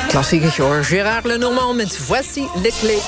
Klassieketje hoor. Gérard Lenormand met Voici les clés.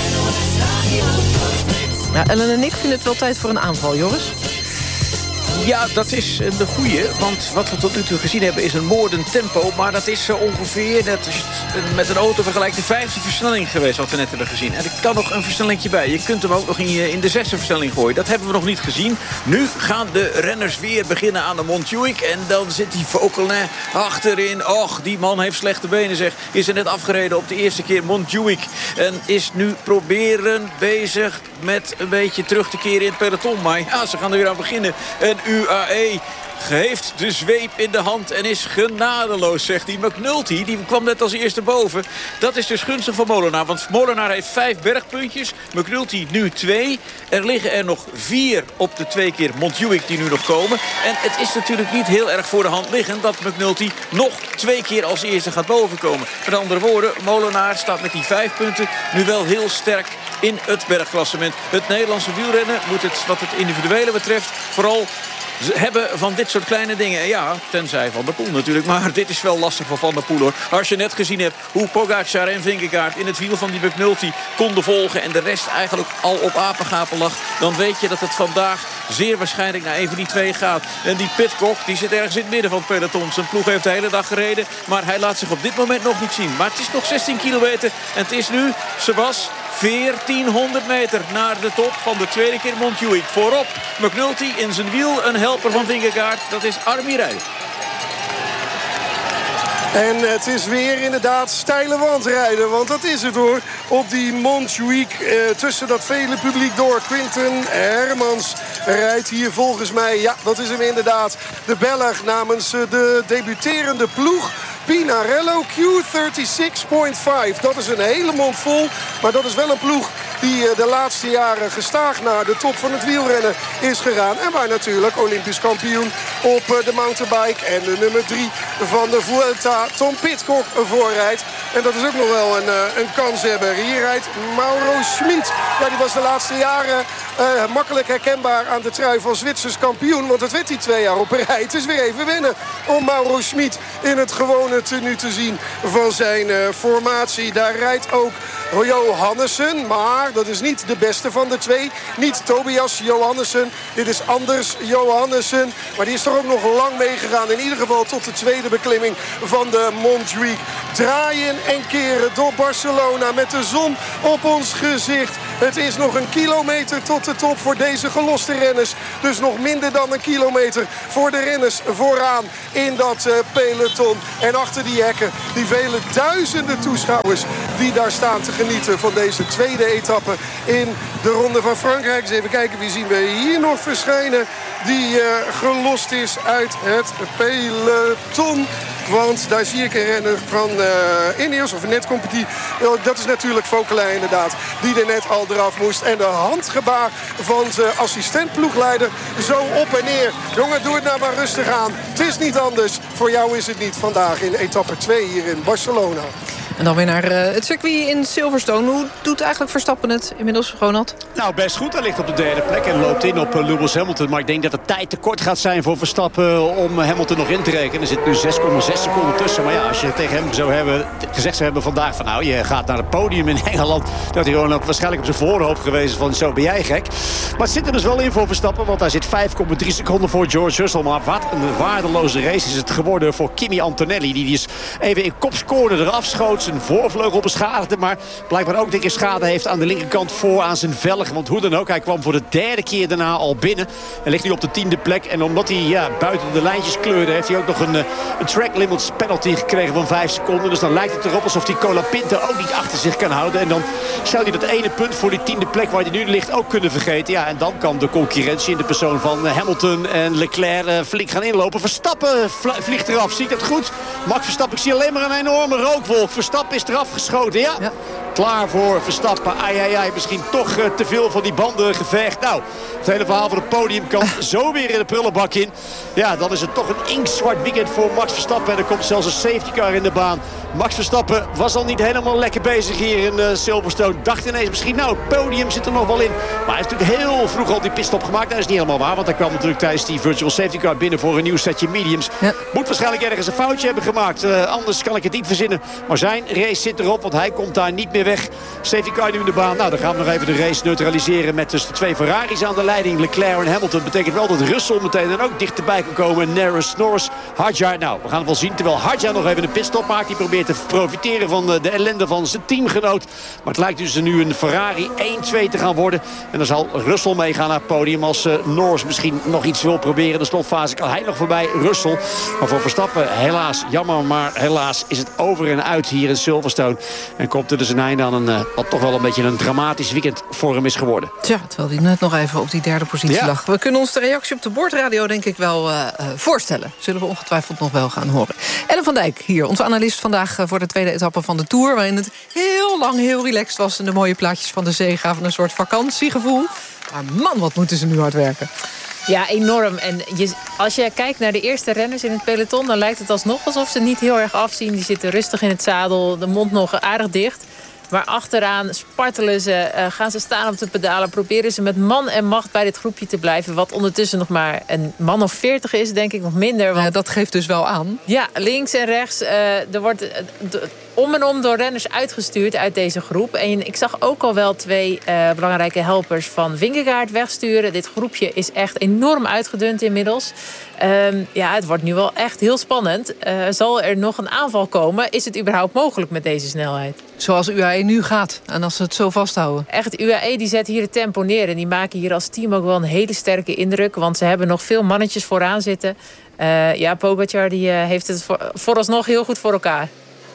Ja, Ellen en ik vinden het wel tijd voor een aanval, Joris. Ja, dat is de goeie. Want wat we tot nu toe gezien hebben is een moordend tempo. Maar dat is ongeveer, net als je het met een auto vergelijkt, de 5e versnelling geweest wat we net hebben gezien. En er kan nog een versnellingje bij. Je kunt hem ook nog in de 6e versnelling gooien. Dat hebben we nog niet gezien. Nu gaan de renners weer beginnen aan de Montjuïc. En dan zit die Vauquelin achterin. Och, die man heeft slechte benen, zeg. Is er net afgereden op de eerste keer Montjuïc. En is nu proberen bezig met een beetje terug te keren in het peloton. Maar ja, ze gaan er weer aan beginnen. En UAE heeft de zweep in de hand en is genadeloos, zegt hij. McNulty, die kwam net als eerste boven. Dat is dus gunstig voor Molenaar. Want Molenaar heeft 5 bergpuntjes. McNulty nu 2. Er liggen er nog 4 op de 2 keer Montjuïc die nu nog komen. En het is natuurlijk niet heel erg voor de hand liggend dat McNulty nog 2 keer als eerste gaat bovenkomen. Met andere woorden, Molenaar staat met die 5 punten nu wel heel sterk in het bergklassement. Het Nederlandse wielrennen moet het, wat het individuele betreft, vooral hebben van dit soort kleine dingen. Ja, tenzij Van der Poel natuurlijk. Maar dit is wel lastig voor Van der Poel, hoor. Als je net gezien hebt hoe Pogacar en Vingegaard in het wiel van die McNulty konden volgen en de rest eigenlijk al op apengapen lag, dan weet je dat het vandaag zeer waarschijnlijk naar een van die 2 gaat. En die Pidcock, die zit ergens in het midden van het peloton. Zijn ploeg heeft de hele dag gereden, maar hij laat zich op dit moment nog niet zien. Maar het is nog 16 kilometer en het is nu, Sebas, 1400 meter naar de top van de 2e keer Montjuïc. Voorop McNulty in zijn wiel, een helper van Vingegaard. Dat is Armi Reijden. En het is weer inderdaad steile wandrijden. Want dat is het, hoor. Op die Montjuïc tussen dat vele publiek door. Quinten Hermans rijdt hier volgens mij. Ja, dat is hem inderdaad. De Belg namens de debuterende ploeg Pinarello Q36.5. Dat is een hele mond vol. Maar dat is wel een ploeg die de laatste jaren gestaag naar de top van het wielrennen is gegaan. En waar natuurlijk Olympisch kampioen op de mountainbike en de nummer 3 van de Vuelta, Tom Pidcock, voorrijdt. En dat is ook nog wel een kanshebber. Hier rijdt Mauro Schmid. Ja, die was de laatste jaren makkelijk herkenbaar aan de trui van Zwitsers kampioen. Want dat werd hij 2 jaar op een rij. Het is weer even wennen om Mauro Schmid in het gewone tenue te zien van zijn formatie. Daar rijdt ook Johannessen, maar dat is niet de beste van de 2. Niet Tobias Johannessen. Dit is Anders Johannessen. Maar die is toch ook nog lang meegegaan. In ieder geval tot de 2e beklimming van de Montjuïc. Draaien en keren door Barcelona met de zon op ons gezicht. Het is nog een kilometer tot de top voor deze geloste renners. Dus nog minder dan een kilometer voor de renners vooraan in dat peloton. En achter die hekken, die vele duizenden toeschouwers die daar staan te genieten van deze 2e etappe in de Ronde van Frankrijk. Dus even kijken, wie zien we hier nog verschijnen die gelost is uit het peloton. Want daar zie ik een renner van Ineos of Netcompetitie. Dat is natuurlijk Vauquelin inderdaad, die er net al eraf moest. En de handgebaar van zijn assistentploegleider zo op en neer. Jongen, doe het nou maar rustig aan. Het is niet anders. Voor jou is het niet vandaag in etappe 2 hier in Barcelona. En dan weer naar het circuit in Silverstone. Hoe doet eigenlijk Verstappen het inmiddels, Ronald? Nou, best goed. Hij ligt op de 3e plek en loopt in op Lewis Hamilton. Maar ik denk dat de tijd te kort gaat zijn voor Verstappen om Hamilton nog in te rekenen. Er zit nu 6,6 seconden tussen. Maar ja, als je tegen hem gezegd zou hebben vandaag van nou, je gaat naar het podium in Engeland, dat hij gewoon ook waarschijnlijk op zijn voorhoofd geweest van zo ben jij gek. Maar het zit er dus wel in voor Verstappen, want hij zit 5,3 seconden voor George Russell. Maar wat een waardeloze race is het geworden voor Kimi Antonelli. Die is even in kopscoorde eraf schoot. Zijn voorvleugel beschadigde, maar blijkbaar ook dikke schade heeft aan de linkerkant voor aan zijn velg. Want hoe dan ook, hij kwam voor de 3e keer daarna al binnen. Hij ligt nu op de 10e plek. En omdat hij buiten de lijntjes kleurde, heeft hij ook nog een track limits penalty gekregen van 5 seconden. Dus dan lijkt het erop alsof die Colapinto ook niet achter zich kan houden. En dan zou hij dat ene punt voor die 10e plek waar hij nu ligt ook kunnen vergeten. Ja, en dan kan de concurrentie in de persoon van Hamilton en Leclerc flink gaan inlopen. Verstappen vliegt eraf. Zie ik dat goed? Max Verstappen, ik zie alleen maar een enorme rookwolk. Verstappen is eraf geschoten, ja. klaar voor Verstappen. Ai, misschien toch te veel van die banden geveegd. Nou, het hele verhaal van het podium kan zo weer in de prullenbak in. Ja, dan is het toch een inktzwart weekend voor Max Verstappen. En er komt zelfs een safety car in de baan. Max Verstappen was al niet helemaal lekker bezig hier in Silverstone. Dacht ineens misschien, nou, het podium zit er nog wel in. Maar hij heeft natuurlijk heel vroeg al die pitstop gemaakt. Dat is niet helemaal waar, want hij kwam natuurlijk tijdens die virtual safety car binnen voor een nieuw setje mediums. Ja. Moet waarschijnlijk ergens een foutje hebben gemaakt. Anders kan ik het niet verzinnen. Maar zijn race zit erop, want hij komt daar niet meer weg. Safety car nu in de baan. Nou, dan gaan we nog even de race neutraliseren met dus de twee Ferraris aan de leiding. Leclerc en Hamilton. Betekent wel dat Russell meteen dan ook dichterbij kan komen. Norris, Hadjar. Nou, we gaan het wel zien. Terwijl Hadjar nog even een pitstop maakt. Die probeert te profiteren van de ellende van zijn teamgenoot. Maar het lijkt dus nu een Ferrari 1-2 te gaan worden. En dan zal Russell meegaan naar het podium. Als Norris misschien nog iets wil proberen. In de slotfase kan hij nog voorbij Russell. Maar voor Verstappen helaas, jammer, maar helaas is het over en uit hier in Silverstone. En komt er dus een einde aan wat toch wel een beetje een dramatisch weekend voor hem is geworden. Tja, terwijl hij net nog even op die derde positie lag. We kunnen ons de reactie op de boordradio denk ik wel voorstellen. Zullen we ongetwijfeld nog wel gaan horen. Ellen van Dijk hier, onze analist vandaag voor de tweede etappe van de Tour. Waarin het heel lang heel relaxed was. En de mooie plaatjes van de zee gaven een soort vakantiegevoel. Maar man, wat moeten ze nu hard werken. Ja, enorm. En als je kijkt naar de eerste renners in het peloton, dan lijkt het alsnog alsof ze niet heel erg afzien. Die zitten rustig in het zadel, de mond nog aardig dicht. Maar achteraan spartelen ze, gaan ze staan op de pedalen. Proberen ze met man en macht bij dit groepje te blijven. Wat ondertussen nog maar een man of 40 is, denk ik, nog minder. Want dat geeft dus wel aan. Ja, links en rechts. Er wordt om en om door renners uitgestuurd uit deze groep. En ik zag ook al wel twee belangrijke helpers van Vingegaard wegsturen. Dit groepje is echt enorm uitgedund inmiddels. Ja, het wordt nu wel echt heel spannend. Zal er nog een aanval komen? Is het überhaupt mogelijk met deze snelheid? Zoals UAE nu gaat. En als ze het zo vasthouden. Echt, UAE die zet hier het tempo neer. En die maken hier als team ook wel een hele sterke indruk. Want ze hebben nog veel mannetjes vooraan zitten. Ja, Pogacar die heeft het vooralsnog heel goed voor elkaar.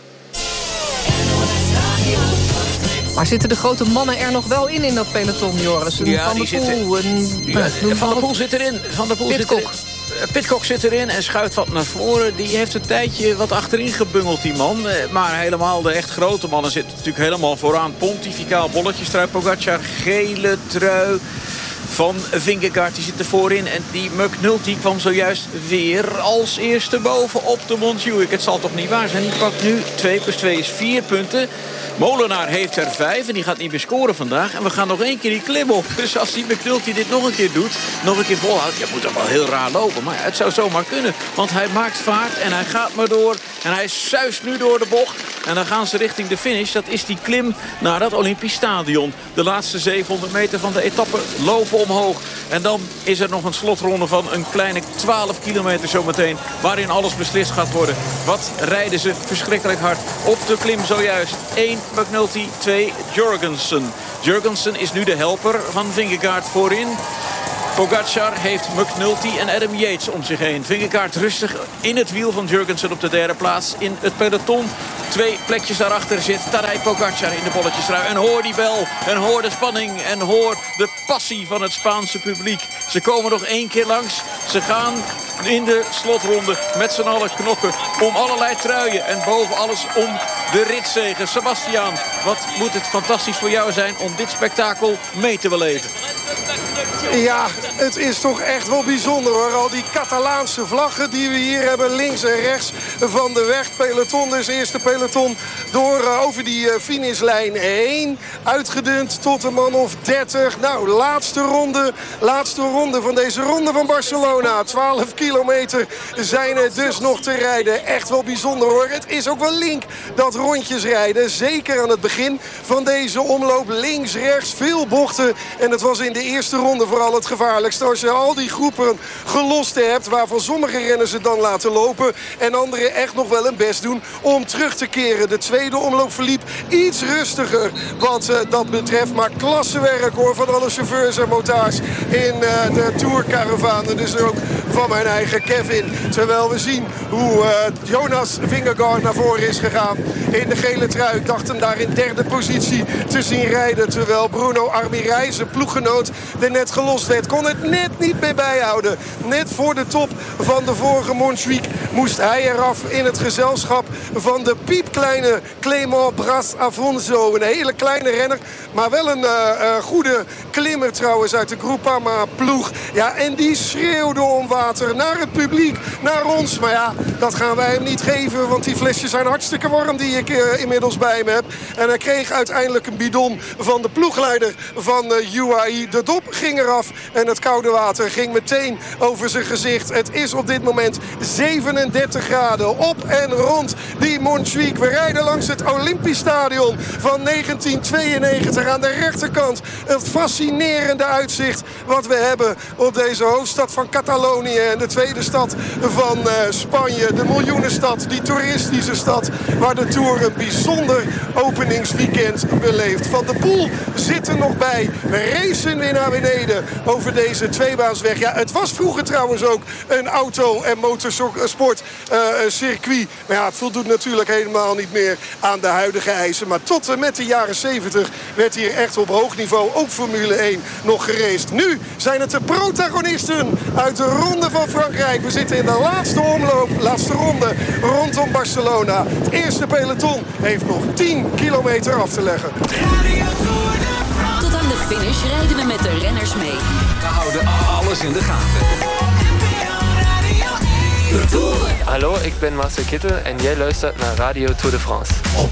Maar zitten de grote mannen er nog wel in dat peloton, Joris? Ja, Van der Poel. Van der Poel zit erin. Van der Poel zit erin. Pidcock zit erin en schuift wat naar voren. Die heeft een tijdje wat achterin gebungeld, die man. Maar helemaal de echt grote mannen zitten natuurlijk helemaal vooraan. Pontificaal bolletjestrui, Pogacar, gele trui van Vingegaard, die zit er voorin. En die McNulty kwam zojuist weer als eerste boven op de Montjuïc. Het zal toch niet waar zijn? Die pakt nu 2 + 2 is 4 punten. Molenaar heeft er 5 en die gaat niet meer scoren vandaag. En we gaan nog 1 keer die klim op. Dus als die McNulty dit nog een keer doet, nog een keer volhoudt, ja, moet dan wel heel raar lopen. Maar ja, het zou zomaar kunnen. Want hij maakt vaart en hij gaat maar door. En hij suist nu door de bocht. En dan gaan ze richting de finish. Dat is die klim naar dat Olympisch Stadion. De laatste 700 meter van de etappe lopen omhoog. En dan is er nog een slotronde van een kleine 12 kilometer zometeen. Waarin alles beslist gaat worden. Wat rijden ze verschrikkelijk hard op de klim zojuist. 1 McNulty, 2 Jorgensen. Jorgensen is nu de helper van Vingegaard voorin. Pogacar heeft McNulty en Adam Yates om zich heen. Vingegaard rustig in het wiel van Jorgensen op de derde plaats in het peloton. 2 plekjes daarachter zit Tadej Pogacar in de bolletjestrui. En hoor die bel, en hoor de spanning, en hoor de passie van het Spaanse publiek. Ze komen nog 1 keer langs. Ze gaan in de slotronde met z'n allen knokken om allerlei truien. En boven alles om de ritzege. Sebastian, wat moet het fantastisch voor jou zijn om dit spektakel mee te beleven. Ja, het is toch echt wel bijzonder hoor. Al die Catalaanse vlaggen die we hier hebben links en rechts van de weg. Peloton, dus eerste peloton door over die finishlijn heen. Uitgedund tot een man of 30. Nou, laatste ronde van deze ronde van Barcelona. 12 kilometer zijn er dus nog te rijden. Echt wel bijzonder hoor. Het is ook wel link dat rondjes rijden. Zeker aan het begin van deze omloop. Links, rechts, veel bochten. En het was in de eerste ronde vooral het gevaarlijkste. Als je al die groepen gelost hebt, waarvan sommige renners het dan laten lopen en anderen echt nog wel hun best doen om terug te keren. De tweede omloop verliep iets rustiger wat dat betreft. Maar klassewerk hoor van alle chauffeurs en motards in de Tourcaravane. Dus ook van mijn eigen Kevin. Terwijl we zien hoe Jonas Vingegaard naar voren is gegaan in de gele trui. Ik dacht hem daar in derde positie te zien rijden. Terwijl Bruno Armirij, zijn ploeggenoot, er net gelost werd. Kon het net niet meer bijhouden. Net voor de top van de vorige Montjuïc moest hij eraf in het gezelschap van de piepkleine Clément Bras-Afonso. Een hele kleine renner, maar wel een goede klimmer trouwens uit de Groupama ploeg. Ja, en die schreeuwde om water naar het publiek, naar ons. Maar ja, dat gaan wij hem niet geven, want die flesjes zijn hartstikke warm die ik inmiddels bij me heb. En hij kreeg uiteindelijk een bidon van de ploegleider van UAE. De dop ging eraf en het koude water ging meteen over zijn gezicht. Het is op dit moment 37 graden op en rond die Montjuïc. We rijden langs het Olympisch Stadion van 1992 aan de rechterkant. Het fascinerende uitzicht wat we hebben op deze hoofdstad van Catalonië en de tweede stad van Spanje. De miljoenenstad, die toeristische stad waar de Tour een bijzonder openingsweekend beleeft. Van der Poel zit er nog bij. We racen weer naar beneden over deze tweebaansweg. Ja, het was vroeger trouwens ook een auto- en motorsport circuit. Maar ja, het voldoet natuurlijk helemaal niet meer aan de huidige eisen. Maar tot en met de jaren 70 werd hier echt op hoog niveau ook Formule 1 nog geraced. Nu zijn het de protagonisten uit de Ronde van Frankrijk. We zitten in de laatste ronde rondom Barcelona. Het eerste peloton heeft nog 10 kilometer af te leggen. Tot aan de finish rijden we met de renners mee. We houden alles in de gaten. Hallo, ik ben Marcel Kittel en jij luistert naar Radio Tour de France. Op